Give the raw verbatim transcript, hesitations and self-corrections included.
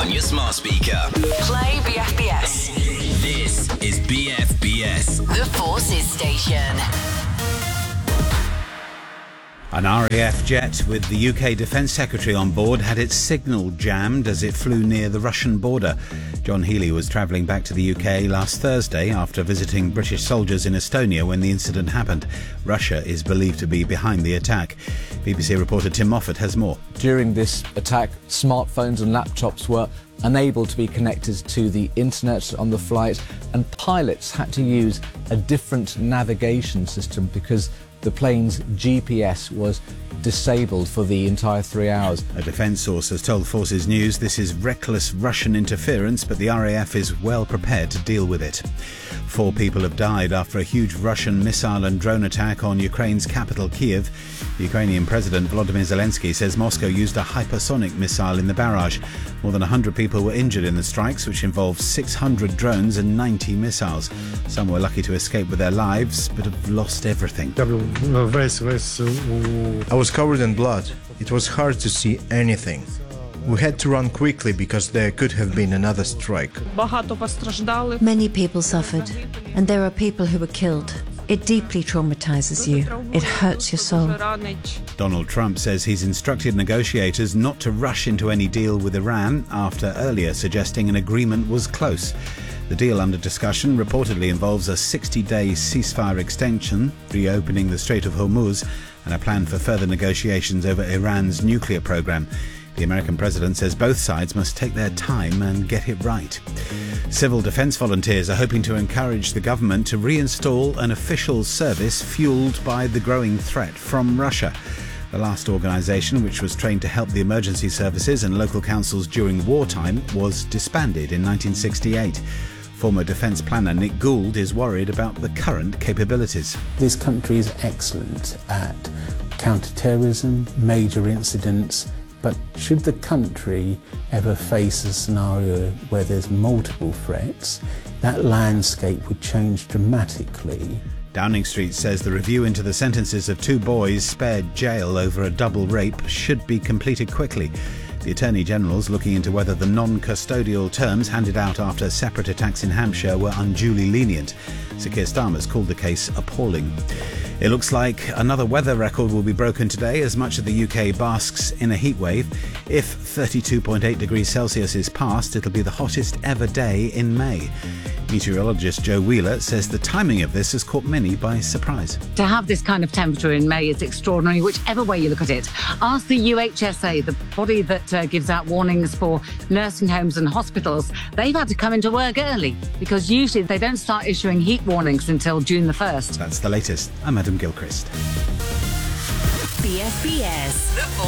on your smart speaker. Play B F B S. This is B F B S. The Forces Station. An R A F jet with the U K Defence Secretary on board had its signal jammed as it flew near the Russian border. John Healey was travelling back to the U K last Thursday after visiting British soldiers in Estonia when the incident happened. Russia is believed to be behind the attack. B B C reporter Tim Moffat has more. During this attack, smartphones and laptops were unable to be connected to the internet on the flight, and pilots had to use a different navigation system because the plane's G P S was disabled for the entire three hours. A defence source has told Forces News this is reckless Russian interference, but the R A F is well prepared to deal with it. Four people have died after a huge Russian missile and drone attack on Ukraine's capital, Kiev. The Ukrainian President Volodymyr Zelensky says Moscow used a hypersonic missile in the barrage. More than one hundred people were injured in the strikes, which involved six hundred drones and ninety missiles. Some were lucky to escape with their lives, but have lost everything. I was covered in blood. It was hard to see anything. We had to run quickly because there could have been another strike. Many people suffered, and there are people who were killed. It deeply traumatizes you. It hurts your soul. Donald Trump says he's instructed negotiators not to rush into any deal with Iran after earlier suggesting an agreement was close. The deal under discussion reportedly involves a sixty-day ceasefire extension, reopening the Strait of Hormuz, and a plan for further negotiations over Iran's nuclear program. The American president says both sides must take their time and get it right. Civil defence volunteers are hoping to encourage the government to reinstall an official service fuelled by the growing threat from Russia. The last organisation, which was trained to help the emergency services and local councils during wartime, was disbanded in nineteen sixty-eight. Former defence planner Nick Gould is worried about the current capabilities. This country is excellent at counter-terrorism, major incidents, but should the country ever face a scenario where there's multiple threats, that landscape would change dramatically. Downing Street says the review into the sentences of two boys spared jail over a double rape should be completed quickly. The Attorney General's looking into whether the non-custodial terms handed out after separate attacks in Hampshire were unduly lenient. Sir Keir Starmer's called the case appalling. It looks like another weather record will be broken today as much of the U K basks in a heatwave. If thirty-two point eight degrees Celsius is passed, it'll be the hottest ever day in May. Meteorologist Joe Wheeler says the timing of this has caught many by surprise. To have this kind of temperature in May is extraordinary, whichever way you look at it. Ask the U H S A, the body that uh, gives out warnings for nursing homes and hospitals. They've had to come into work early because usually they don't start issuing heat warnings until June the first. That's the latest. I'm Adam Gilchrist. B F B S. The